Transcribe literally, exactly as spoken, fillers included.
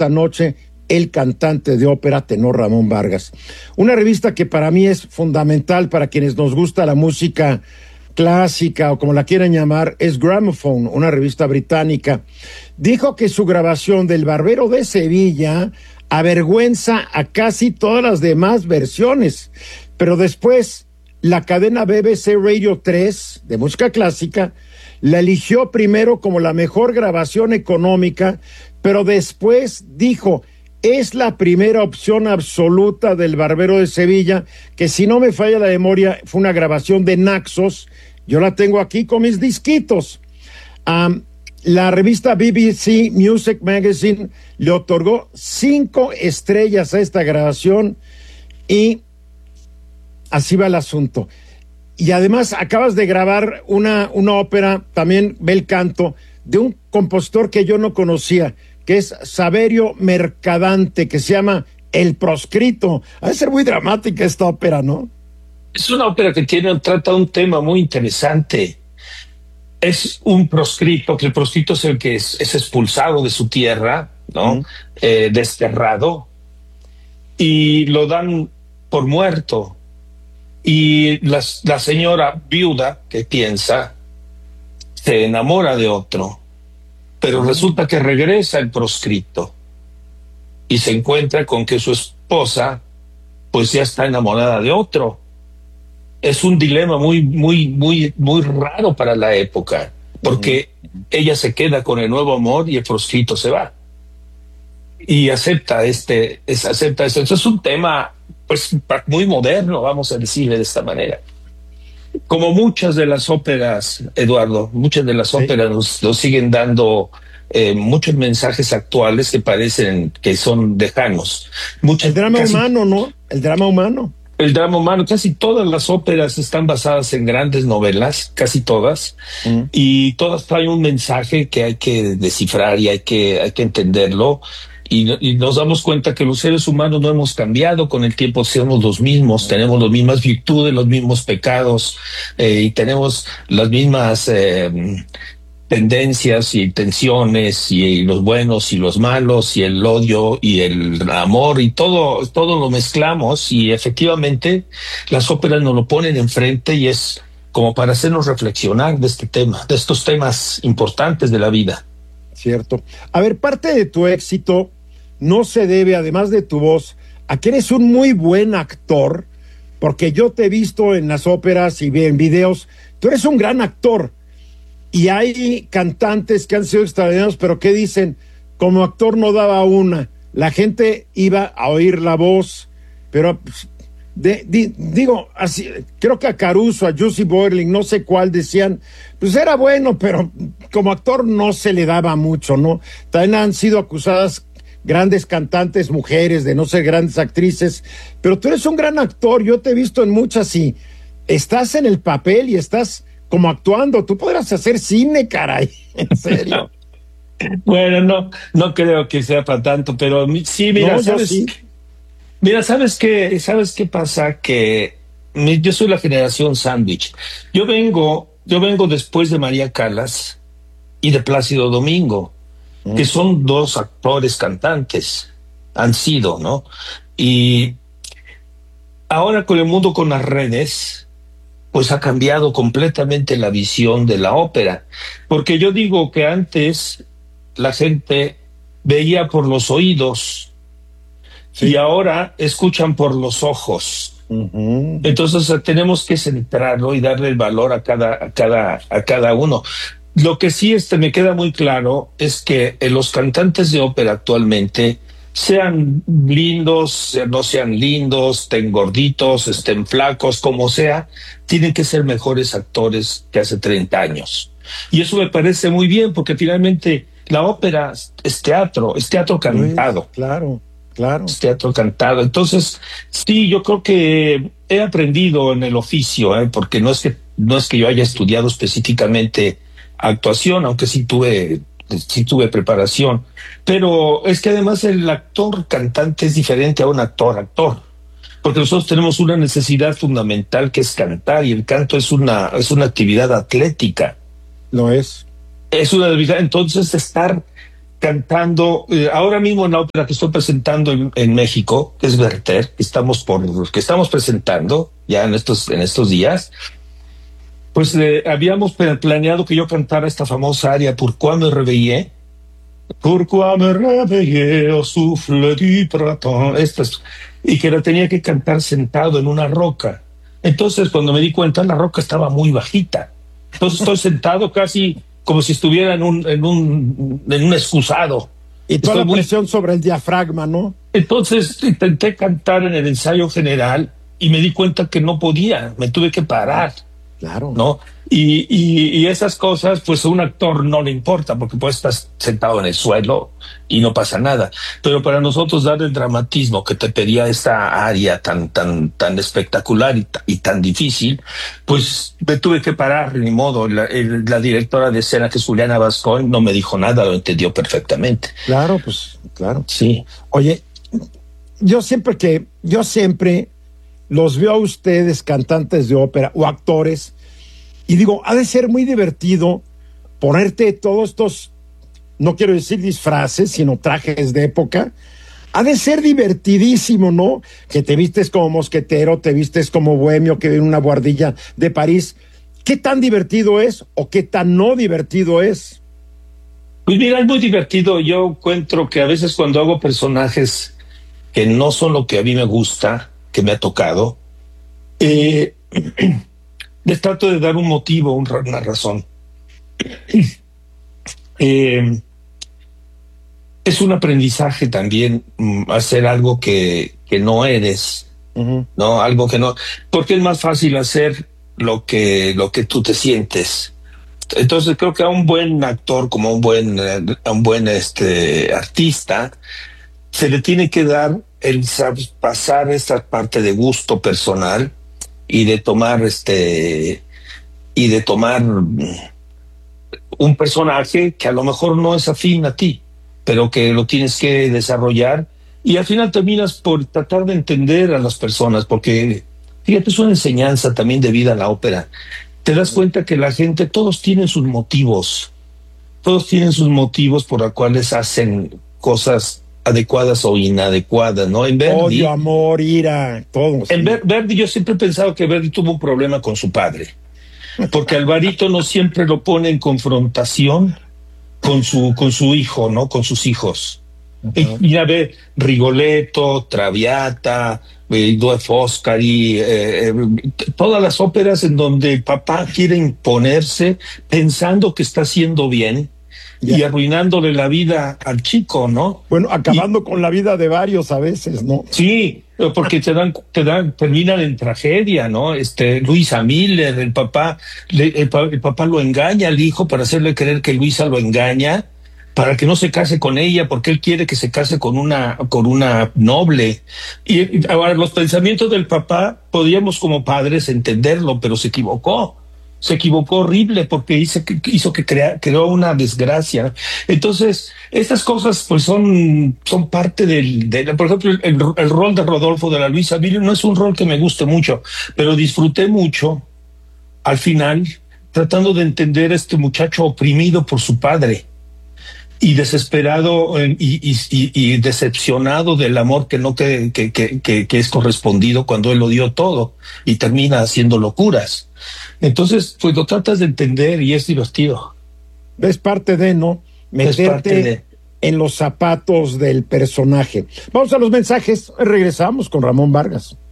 esta noche el cantante de ópera tenor Ramón Vargas. Una revista que para mí es fundamental para quienes nos gusta la música clásica o como la quieran llamar, es Gramophone, una revista británica. Dijo que su grabación del Barbero de Sevilla avergüenza a casi todas las demás versiones, pero después la cadena B B C Radio tres de música clásica la eligió primero como la mejor grabación económica, pero después dijo, es la primera opción absoluta del Barbero de Sevilla, que si no me falla la memoria, fue una grabación de Naxos. Yo la tengo aquí con mis disquitos. Um, la revista B B C Music Magazine le otorgó cinco estrellas a esta grabación y así va el asunto. Y además acabas de grabar una, una ópera, también bel canto, de un compositor que yo no conocía, que es Saverio Mercadante, que se llama El Proscrito. Ha de ser muy dramática esta ópera, ¿no? Es una ópera que tiene, trata un tema muy interesante. Es un proscrito, que el proscrito es el que es, es expulsado de su tierra, ¿no? Uh-huh. Eh, desterrado, y lo dan por muerto. Y la, la señora viuda, que piensa, se enamora de otro. Pero resulta que regresa el proscrito y se encuentra con que su esposa pues ya está enamorada de otro. Es un dilema muy, muy, muy, muy raro para la época, porque uh-huh. ella se queda con el nuevo amor y el proscrito se va. Y acepta este, es, acepta esto. Entonces es un tema pues muy moderno, vamos a decirle de esta manera. Como muchas de las óperas, Eduardo, muchas de las sí. óperas nos, nos siguen dando eh, muchos mensajes actuales que parecen que son lejanos. Muchas, el drama casi, humano, ¿no? El drama humano. El drama humano. Casi todas las óperas están basadas en grandes novelas, casi todas, mm. y todas traen un mensaje que hay que descifrar y hay que, hay que entenderlo. Y, y nos damos cuenta que los seres humanos no hemos cambiado con el tiempo, somos los mismos, tenemos las mismas virtudes, los mismos pecados, eh, y tenemos las mismas eh, tendencias y tensiones, y, y los buenos y los malos, y el odio y el amor, y todo, todo lo mezclamos, y efectivamente las óperas nos lo ponen enfrente y es como para hacernos reflexionar de este tema, de estos temas importantes de la vida. Cierto. A ver, parte de tu éxito no se debe, además de tu voz, a que eres un muy buen actor, porque yo te he visto en las óperas y en videos, tú eres un gran actor, y hay cantantes que han sido extraordinarios, pero que dicen, como actor no daba una, la gente iba a oír la voz, pero de, de, digo, así, creo que a Caruso, a Jussi Björling, no sé cuál, decían, pues era bueno, pero como actor no se le daba mucho, ¿no? También han sido acusadas grandes cantantes mujeres de no ser grandes actrices, pero tú eres un gran actor, yo te he visto en muchas y estás en el papel y estás como actuando, tú podrás hacer cine, caray, en serio. Bueno, no, no creo que sea para tanto, pero sí, mira, no, ¿sabes? Sí. Mira, ¿sabes qué? ¿Sabes qué pasa? Que yo soy la generación sándwich. Yo vengo, yo vengo después de María Callas y de Plácido Domingo, mm. que son dos actores cantantes, han sido, ¿no? Y ahora con el mundo con las redes, pues ha cambiado completamente la visión de la ópera. Porque yo digo que antes la gente veía por los oídos, sí. y ahora escuchan por los ojos. Uh-huh. Entonces tenemos que centrarlo y darle el valor a cada, a cada, a cada uno. Lo que sí este, me queda muy claro es que eh, los cantantes de ópera actualmente, sean lindos, no sean lindos, estén gorditos, estén flacos, como sea, tienen que ser mejores actores que hace treinta años. Y eso me parece muy bien, porque finalmente la ópera es teatro, es teatro cantado. Pues, claro. Claro. Es teatro cantado. Entonces, sí, yo creo que he aprendido en el oficio, ¿eh? porque no es que no es que yo haya estudiado específicamente actuación, aunque sí tuve sí tuve preparación, pero es que además el actor cantante es diferente a un actor actor, porque nosotros tenemos una necesidad fundamental que es cantar, y el canto es una es una actividad atlética. Lo es. Es una actividad, entonces estar cantando, eh, ahora mismo en la ópera que estoy presentando en, en México, que es Werther, que estamos por, que estamos presentando ya en estos, en estos días, pues eh, habíamos planeado que yo cantara esta famosa aria Pourquoi me réveillé, Pourquoi me réveillé au souffle du printemps, estas, y que la tenía que cantar sentado en una roca. Entonces, cuando me di cuenta, la roca estaba muy bajita. Entonces estoy sentado casi como si estuviera en un, en un, en un excusado. Y toda Estoy la presión muy... sobre el diafragma, ¿no? Entonces intenté cantar en el ensayo general y me di cuenta que no podía, me tuve que parar. Claro. ¿No? Y, y, y esas cosas, pues a un actor no le importa, porque pues estás sentado en el suelo y no pasa nada. Pero para nosotros dar el dramatismo que te pedía esta aria tan, tan, tan espectacular y, y tan difícil, pues me tuve que parar, ni modo. La, el, la directora de escena, que es Juliana Vascoy, no me dijo nada, lo entendió perfectamente. Claro, pues, claro. Sí. Oye, yo siempre que, yo siempre los veo a ustedes, cantantes de ópera o actores, y digo, ha de ser muy divertido ponerte todos estos, no quiero decir disfraces, sino trajes de época. Ha de ser divertidísimo, ¿no? Que te vistes como mosquetero, te vistes como bohemio que viene una guardilla de París. ¿Qué tan divertido es o qué tan no divertido es? Pues mira, es muy divertido. Yo encuentro que a veces cuando hago personajes que no son lo que a mí me gusta, que me ha tocado, eh, les trato de dar un motivo, una razón. Eh, es un aprendizaje también um, hacer algo que, que no eres, uh-huh. ¿no? Algo que no, porque es más fácil hacer lo que, lo que tú te sientes. Entonces creo que a un buen actor, como a un buen, a un buen este, artista, se le tiene que dar el pasar esta parte de gusto personal y de tomar este y de tomar un personaje que a lo mejor no es afín a ti, pero que lo tienes que desarrollar, y al final terminas por tratar de entender a las personas, porque fíjate, es una enseñanza también de vida a la ópera. Te das cuenta que la gente, todos tienen sus motivos, todos tienen sus motivos por los cuales hacen cosas adecuadas o inadecuadas, ¿no? En Verdi, odio, amor, ira, todo. En sí. Verdi, yo siempre he pensado que Verdi tuvo un problema con su padre, porque al barítono siempre lo pone en confrontación con su, con su hijo, ¿no? Con sus hijos. Uh-huh. Y mira, ve, Rigoletto, Traviata, eh, Due Foscari, eh, eh, todas las óperas en donde el papá quiere imponerse pensando que está haciendo bien, yeah, y arruinándole la vida al chico, ¿no? Bueno, acabando y, con la vida de varios a veces, ¿no? Sí, porque te dan, te dan, terminan en tragedia, ¿no? Este, Luisa Miller, el papá, le, el, el papá lo engaña al hijo para hacerle creer que Luisa lo engaña, para que no se case con ella, porque él quiere que se case con una, con una noble. Y ahora, los pensamientos del papá, podíamos como padres entenderlo, pero se equivocó. Se equivocó horrible porque hizo que, hizo que crea, creó una desgracia. Entonces, estas cosas pues son, son parte del, de, por ejemplo, el, el rol de Rodolfo de la Luisa Miller no es un rol que me guste mucho, pero disfruté mucho al final tratando de entender a este muchacho oprimido por su padre y desesperado y, y, y, y decepcionado del amor que no que, que, que, que es correspondido cuando él lo dio todo y termina haciendo locuras. Entonces, pues lo tratas de entender y es divertido. Es parte de, ¿no? Meterte de... en los zapatos del personaje. Vamos a los mensajes, regresamos con Ramón Vargas.